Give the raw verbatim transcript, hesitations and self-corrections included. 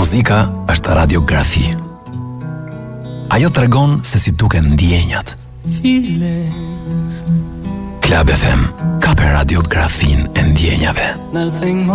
Muzika është radiografi. Ajo tregon se si duken ndjenjat. Club F M ka për radiografin e ndjenjave.